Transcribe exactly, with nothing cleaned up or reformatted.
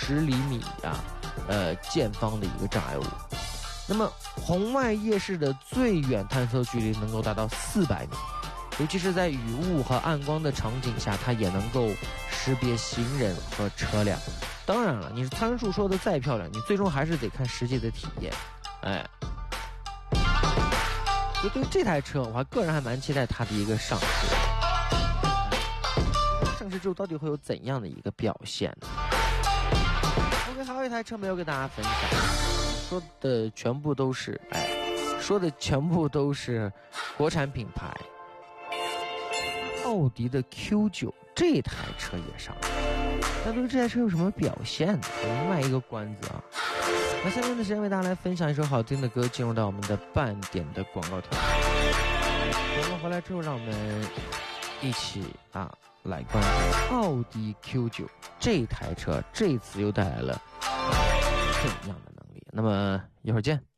十厘米啊，呃见方的一个障碍物。那么红外夜视的最远探测距离能够达到四百米，尤其是在雨雾和暗光的场景下，它也能够识别行人和车辆。当然了，你是参数说的再漂亮，你最终还是得看实际的体验。哎，就对这台车，我还个人还蛮期待它的一个上市。上市之后到底会有怎样的一个表现呢？ OK， 还有一台车没有给大家分享，说的全部都是哎，说的全部都是国产品牌。奥迪的 Q 九 这台车也上市，那对于这台车有什么表现呢？我们卖一个关子啊。那下面的时间为大家来分享一首好听的歌，进入到我们的半点的广告条。广告回来之后，让我们一起啊来关注奥迪 Q 九 这台车，这次又带来了怎样的能力？那么一会儿见。